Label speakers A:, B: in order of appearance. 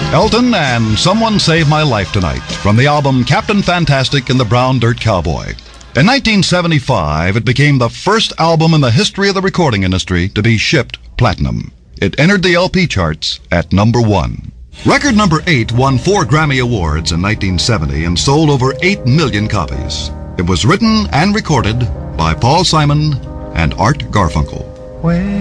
A: Elton and Someone Saved My Life Tonight from the album Captain Fantastic and the Brown Dirt Cowboy. In 1975, it became the first album in the history of the recording industry to be shipped platinum. It entered the LP charts at number 1. Record number 8 won 4 Grammy Awards in 1970 and sold over 8 million copies. It was written and recorded by Paul Simon and Art Garfunkel.